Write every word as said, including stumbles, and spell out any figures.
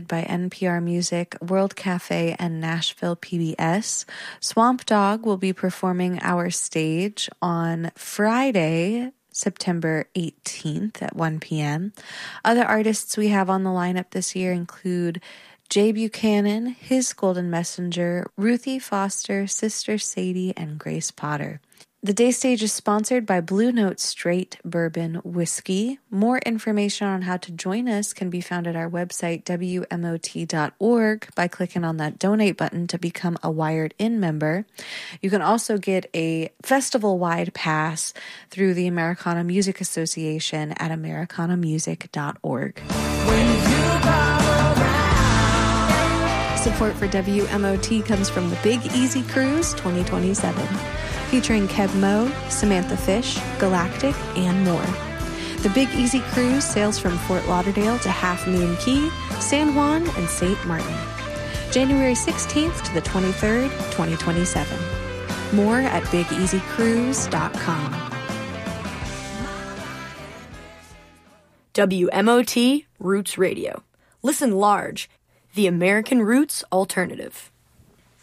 by N P R Music, World Cafe, and Nashville P B S. Swamp Dogg will be performing our stage on Friday, September eighteenth at one p.m. Other artists we have on the lineup this year include Jay Buchanan, His Golden Messenger, Ruthie Foster, Sister Sadie, and Grace Potter. The day stage is sponsored by Blue Note Straight Bourbon Whiskey. More information on how to join us can be found at our website, W M O T dot org, by clicking on that donate button to become a Wired In member. You can also get a festival-wide pass through the Americana Music Association at americana music dot org. Support for W M O T comes from the Big Easy Cruise twenty twenty-seven. Featuring Kev Moe, Samantha Fish, Galactic, and more. The Big Easy Cruise sails from Fort Lauderdale to Half Moon Cay, San Juan, and Saint Martin. January sixteenth to the twenty-third, twenty twenty-seven. More at big easy cruise dot com. W M O T Roots Radio. Listen large. The American Roots Alternative.